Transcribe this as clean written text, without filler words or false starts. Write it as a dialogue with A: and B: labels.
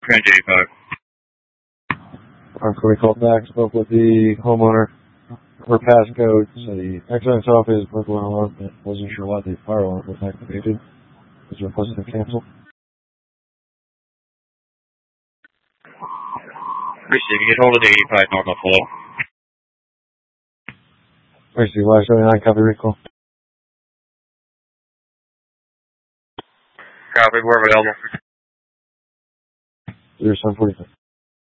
A: Range 85.
B: Armed we called back, spoke with the homeowner for passcode. So the accident's off his burglar alarm, but wasn't sure why the fire alarm was activated. Was requested to cancel.
A: Receiving, get hold of the 85 north Buffalo.
B: Receive, last 79, copy recall.
A: Copy, we're available.
B: 0745.